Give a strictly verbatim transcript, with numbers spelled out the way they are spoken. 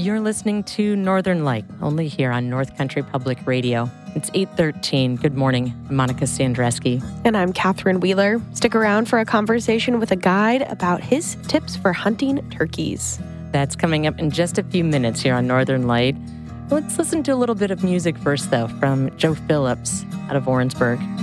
You're listening to Northern Light, only here on North Country Public Radio. It's eight thirteen. Good morning. I'm Monica Sandreski. And I'm Catherine Wheeler. Stick around for a conversation with a guide about his tips for hunting turkeys. That's coming up in just a few minutes here on Northern Light. Let's listen to a little bit of music first, though, from Joe Phillips out of Warrensburg.